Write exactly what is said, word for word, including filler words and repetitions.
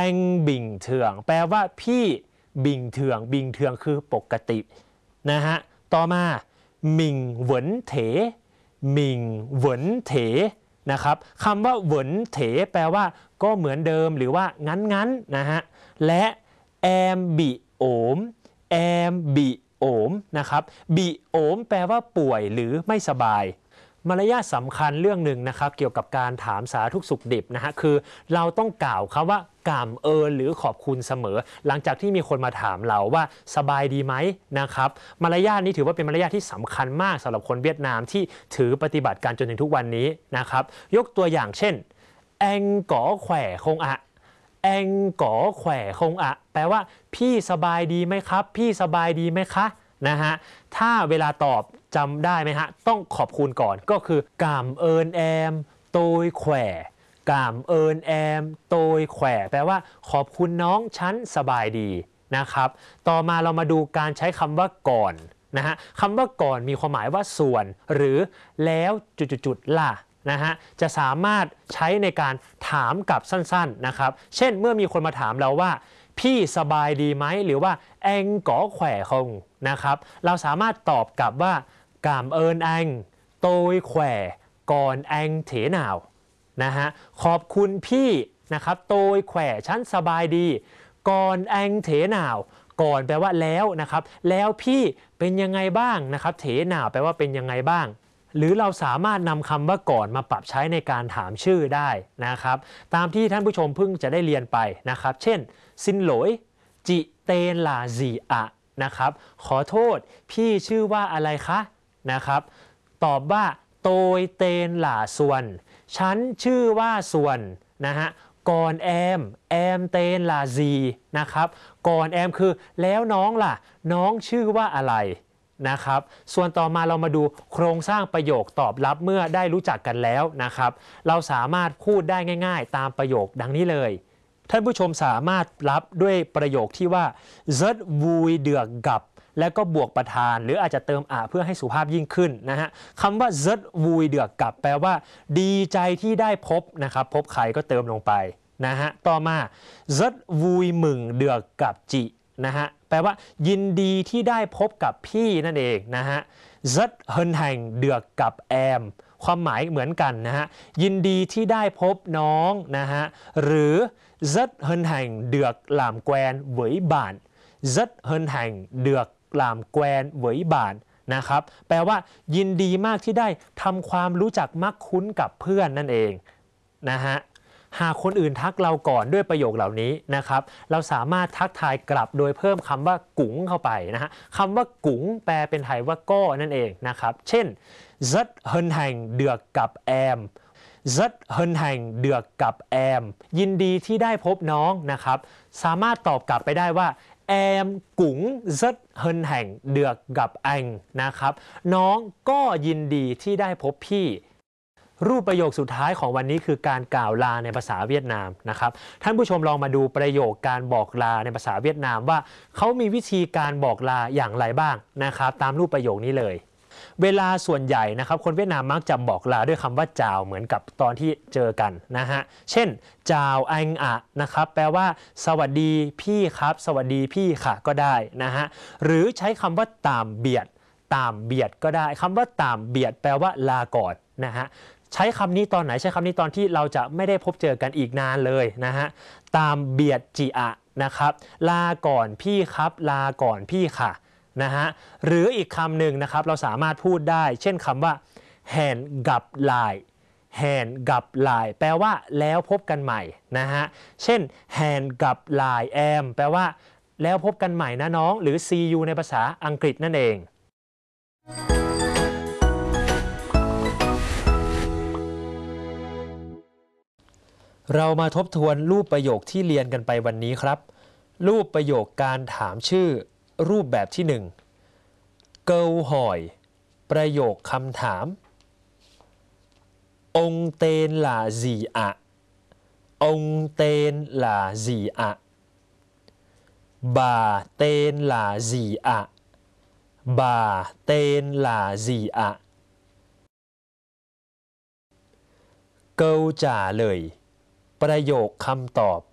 งบิงเถืองแปลว่าพี่บิงเถืองบิงเถืองคือปกตินะฮะต่อมาหมิงเหวินเถหมิงเหวินเถนะครับคำว่าเหวินเถแปลว่าก็เหมือนเดิมหรือว่างั้นงั้นนะฮะและแอมบิโอมแอมบิโอมนะครับบิโอมแปลว่าป่วยหรือไม่สบายมารยาทสำคัญเรื่องหนึ่งนะครับเกี่ยวกับการถามสารทุกข์สุขดิบนะฮะคือเราต้องกล่าวคำว่ากล่ำเอิญหรือขอบคุณเสมอหลังจากที่มีคนมาถามเราว่าสบายดีไหมนะครับมารยาทนี้ถือว่าเป็นมารยาทที่สำคัญมากสำหรับคนเวียดนามที่ถือปฏิบัติการจนถึงทุกวันนี้นะครับยกตัวอย่างเช่นแองก๋อแขว่คงอะแองก๋อแขว่คงอะแปลว่าพี่สบายดีไหมครับพี่สบายดีไหมคะนะฮะถ้าเวลาตอบจำได้ไหมฮะต้องขอบคุณก่อนก็คือกามเอิญแอมโตยแขว่กามเอิญแอมโตยแขว่แปลว่าขอบคุณน้องฉันสบายดีนะครับต่อมาเรามาดูการใช้คำว่าก่อนนะฮะคำว่าก่อนมีความหมายว่าส่วนหรือแล้วจุดๆล่ะนะฮะจะสามารถใช้ในการถามกลับสั้นๆนะครับเช่นเมื่อมีคนมาถามเราว่าพี่สบายดีไหมหรือว่าแองก๋อแขว่คงนะครับเราสามารถตอบกลับว่ากามเอิญแองโตยแขว่ก่อนแองเถหนาวนะฮะขอบคุณพี่นะครับโตยแขว่ฉันสบายดีก่อนแองเถหนาวก่อนแปลว่าแล้วนะครับแล้วพี่เป็นยังไงบ้างนะครับเถหนาวแปลว่าเป็นยังไงบ้างหรือเราสามารถนำคำว่าก่อนมาปรับใช้ในการถามชื่อได้นะครับตามที่ท่านผู้ชมเพิ่งจะได้เรียนไปนะครับเช่นซินหลยจิเตนลาซีอะนะครับขอโทษพี่ชื่อว่าอะไรคะนะครับตอบว่าโตยเตนหล่าส่วนฉันชื่อว่าส่วนนะฮะก่อนแอมแอมเตนลาซีนะครับก่อนแอมคือแล้วน้องล่ะน้องชื่อว่าอะไรนะครับส่วนต่อมาเรามาดูโครงสร้างประโยคตอบรับเมื่อได้รู้จักกันแล้วนะครับเราสามารถพูดได้ง่ายๆตามประโยคดังนี้เลยท่านผู้ชมสามารถรับด้วยประโยคที่ว่า rất vui được gặp แล้วก็บวกประธานหรืออาจจะเติมอะเพื่อให้สุภาพยิ่งขึ้นนะฮะคำว่า rất vui được gặp แปลว่าดีใจที่ได้พบนะครับพบใครก็เติมลงไปนะฮะต่อมา rất vui mừng được gặp chị นะฮะแปลว่ายินดีที่ได้พบกับพี่นั่นเองนะฮะ rất hân hạnh được gặp em ความหมายเหมือนกันนะฮะยินดีที่ได้พบน้องนะฮะหรือ rất hân hạnh được làm quen với bạn rất hân hạnh được làm quen với bạn นะครับแปลว่ายินดีมากที่ได้ทำความรู้จักมักคุ้นกับเพื่อนนั่นเองนะฮะหากคนอื่นทักเราก่อนด้วยประโยคเหล่านี้นะครับเราสามารถทักทายกลับโดยเพิ่มคำว่ากุ๋งเข้าไปนะฮะคำว่ากุ๋งแปลเป็นไทยว่าก็นั่นเองนะครับเช่น rất hân hạnh được gặp em rất hân hạnh được gặp em ยินดีที่ได้พบน้องนะครับสามารถตอบกลับไปได้ว่า em cũng rất hân hạnh được gặp anh นะครับน้องก็ยินดีที่ได้พบพี่รูปประโยคสุดท้ายของวันนี้คือการกล่าวลาในภาษาเวียดนามนะครับท่านผู้ชมลองมาดูประโยคการบอกลาในภาษาเวียดนามว่าเขามีวิธีการบอกลาอย่างไรบ้างนะครับตามรูปประโยคนี้เลยเวลาส่วนใหญ่นะครับคนเวียดนามมักจะบอกลาด้วยคำว่าจาวเหมือนกับตอนที่เจอกันนะฮะเช่นจาวอังอะนะครับแปลว่าสวัสดีพี่ครับสวัสดีพี่ค่ะก็ได้นะฮะหรือใช้คำว่าตามเบียดตามเบียดก็ได้คำว่าตามเบียดแปลว่าลาก่อนนะฮะใช้คำนี้ตอนไหนใช้คำนี้ตอนที่เราจะไม่ได้พบเจอกันอีกนานเลยนะฮะตามเบียดจิอะนะครับลาก่อนพี่ครับลาก่อนพี่ค่ะนะฮะหรืออีกคำหนึ่งนะครับเราสามารถพูดได้เช่นคำว่าแฮนกับลายแฮนกับลายแปลว่าแล้วพบกันใหม่นะฮะเช่นแฮนกับลายแอมแปลว่าแล้วพบกันใหม่นะน้องหรือ see you ในภาษาอังกฤษนั่นเองเรามาทบทวนรูปประโยคที่เรียนกันไปวันนี้ครับรูปประโยคการถามชื่อรูปแบบที่หนึ่งเกาหอยประโยคคำถามองเตนลาซีอะองเตนลาซีอะบาเตนลาซีอะบาเตนลาซีอะเกาจ่าเลยประโยคคำตอบ